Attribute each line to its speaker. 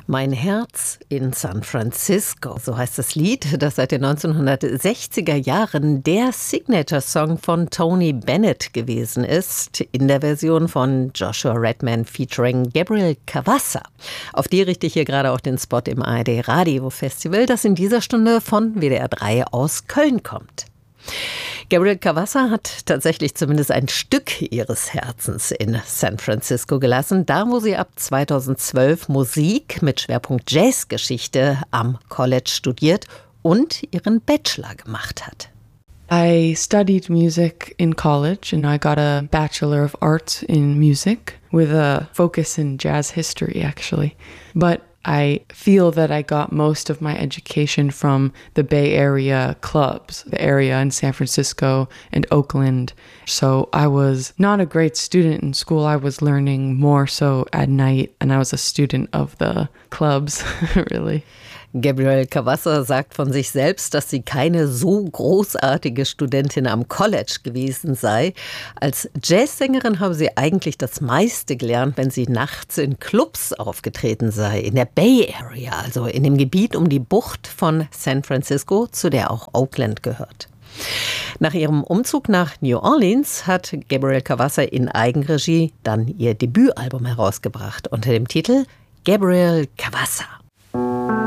Speaker 1: Mein Herz in San Francisco, so heißt das Lied, das seit den 1960er Jahren der Signature-Song von Tony Bennett gewesen ist, in der Version von Joshua Redman featuring Gabriel Cavazza. Auf die richte ich hier gerade auch den Spot im ARD Radio Festival, das in dieser Stunde von WDR 3 aus Köln kommt. Gabriel Cavazza hat tatsächlich zumindest ein Stück ihres Herzens in San Francisco gelassen, da wo sie ab 2012 Musik mit Schwerpunkt Jazzgeschichte am College studiert und ihren Bachelor gemacht hat.
Speaker 2: I studied music in college and I got a Bachelor of Arts in Music with a focus in jazz history actually. But I feel that I got most of my education from the Bay Area clubs, the area in San Francisco and Oakland. So I was not a great student in school. I was learning more so at night, and I was a student of the clubs, really.
Speaker 1: Gabriel Cavazza sagt von sich selbst, dass sie keine so großartige Studentin am College gewesen sei. Als Jazzsängerin habe sie eigentlich das meiste gelernt, wenn sie nachts in Clubs aufgetreten sei, in der Bay Area, also in dem Gebiet um die Bucht von San Francisco, zu der auch Oakland gehört. Nach ihrem Umzug nach New Orleans hat Gabriel Cavazza in Eigenregie dann ihr Debütalbum herausgebracht unter dem Titel Gabriel Cavazza.